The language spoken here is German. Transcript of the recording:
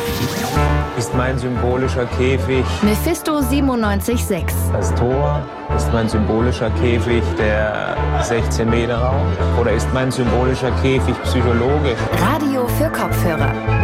Ist mein symbolischer Käfig Mephisto 97.6. das Tor? Ist mein symbolischer Käfig der 16-Meter-Raum? Oder ist mein symbolischer Käfig psychologisch? Radio für Kopfhörer.